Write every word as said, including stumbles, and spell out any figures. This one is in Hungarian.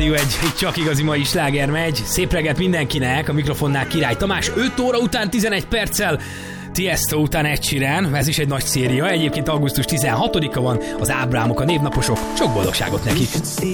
Rádió egy, egy csak igazi mai sláger megy. Szép reggelt mindenkinek, a mikrofonnál Király Tamás. öt óra után tizenegy perccel, Tiesto után Ed Sheeran, ez is egy nagy széria. Egyébként augusztus tizenhatodika van, az Ábrámok, a névnaposok. Sok boldogságot nekik!